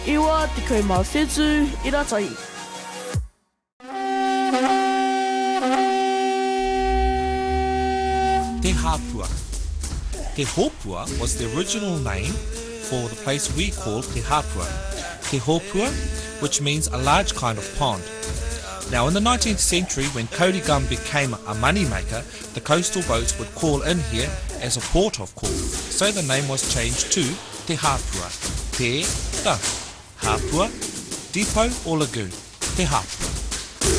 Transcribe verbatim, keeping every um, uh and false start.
Iwa te koe mau whetū i ratahi. Te Hapua. Te Hopua was the original name for the place we call Te Hapua. Te Hopua, which means a large kind of pond. Now in the nineteenth century, when Kōrigum became a moneymaker, the coastal boats would call in here as a port of call. So the name was changed to Te Hapua. Te, the, Hapua, depot or lagoon. Te Hapua.